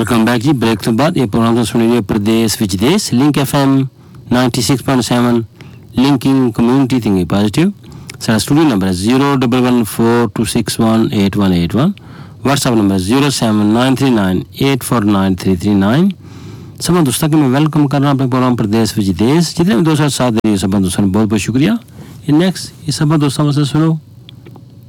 Welcome back ਜੀ। Break ਤੋਂ ਬਾਅਦ ਇਹ ਪ੍ਰੋਗਰਾਮ ਤੋਂ ਸੁਣੀ ਰਹੇ ਪ੍ਰਦੇਸ਼ ਵਿੱਚ ਦੇਸ਼ link FM 96.7 linking community thinking positive. ਸਾਡਾ ਸਟੂਡੀਓ ਨੰਬਰ ਹੈ 011426188181। WhatsApp number 079398493339। ਸਭਾਂ ਦੋਸਤਾਂ ਕਿ ਮੈਂ ਵੈਲਕਮ ਕਰਨਾ ਆਪਣੇ ਪ੍ਰੋਗਰਾਮ ਪ੍ਰਦੇਸ਼ ਵਿੱਚ ਦੇਸ਼। ਜਿतने भी दोस्त साथ दे रही है सभा दोस्तों बहुत बहुत शुक्रिया। नेक्स्ट ये सभा दोस्तों में से सुनो